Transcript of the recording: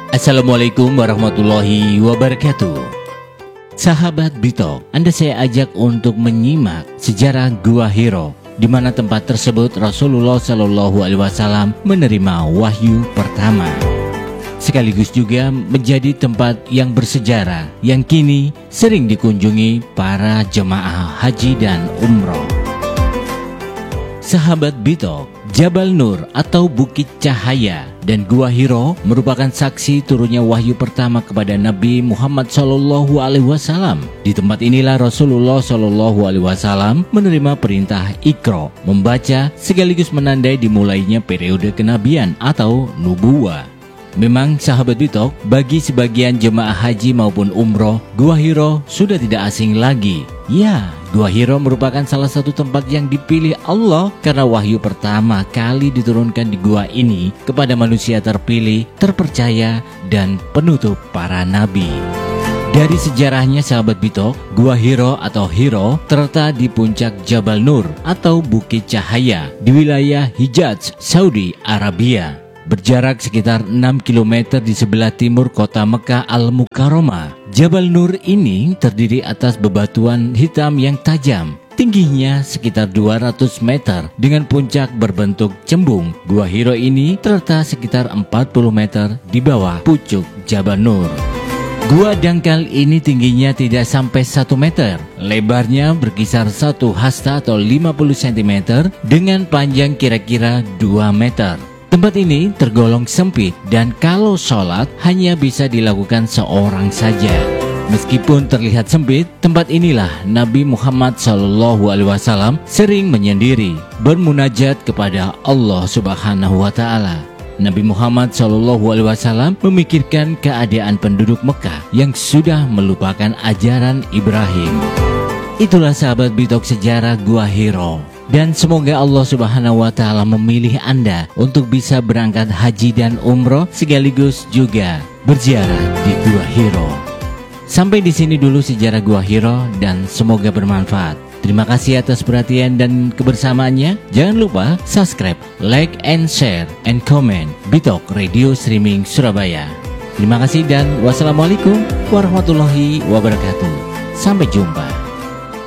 Assalamualaikum warahmatullahi wabarakatuh. Sahabat Bitok, Anda saya ajak untuk menyimak sejarah Gua Hiro, di mana tempat tersebut Rasulullah Shallallahu Alaihi Wasallam menerima wahyu pertama. Sekaligus juga menjadi tempat yang bersejarah yang kini sering dikunjungi para jemaah haji dan umroh. Sahabat Bitok, Jabal Nur atau Bukit Cahaya dan Gua Hiro merupakan saksi turunnya wahyu pertama kepada Nabi Muhammad Shallallahu Alaihi Wasallam. Di tempat inilah Rasulullah Shallallahu Alaihi Wasallam menerima perintah Iqra, membaca sekaligus menandai dimulainya periode kenabian atau nubuwah. Memang sahabat Bitok, bagi sebagian jemaah haji maupun umroh, Gua Hiro sudah tidak asing lagi. Ya, Gua Hiro merupakan salah satu tempat yang dipilih Allah karena wahyu pertama kali diturunkan di gua ini kepada manusia terpilih, terpercaya, dan penutup para nabi. Dari sejarahnya sahabat Bitok, Gua Hiro atau Hiro terletak di puncak Jabal Nur atau Bukit Cahaya di wilayah Hijaz, Saudi Arabia. Berjarak sekitar 6 km di sebelah timur kota Mekah Al-Mukarramah. Jabal Nur ini terdiri atas bebatuan hitam yang tajam. Tingginya sekitar 200 meter dengan puncak berbentuk cembung. Gua Hiro ini terletak sekitar 40 meter di bawah pucuk Jabal Nur. Gua dangkal ini tingginya tidak sampai 1 meter. Lebarnya berkisar 1 hasta atau 50 cm dengan panjang kira-kira 2 meter. Tempat ini tergolong sempit dan kalau sholat hanya bisa dilakukan seorang saja. Meskipun terlihat sempit, tempat inilah Nabi Muhammad Shallallahu Alaihi Wasallam sering menyendiri bermunajat kepada Allah Subhanahu Wa Taala. Nabi Muhammad Shallallahu Alaihi Wasallam memikirkan keadaan penduduk Mekah yang sudah melupakan ajaran Ibrahim. Itulah sahabat Bitok sejarah Gua Hiro. Dan semoga Allah Subhanahu wa Ta'ala memilih Anda untuk bisa berangkat haji dan umroh sekaligus juga berziarah di Gua Hiro. Sampai di sini dulu sejarah Gua Hiro dan semoga bermanfaat. Terima kasih atas perhatian dan kebersamaannya. Jangan lupa subscribe, like, and share, and comment Bitok Radio Streaming Surabaya. Terima kasih dan wassalamualaikum warahmatullahi wabarakatuh. Sampai jumpa.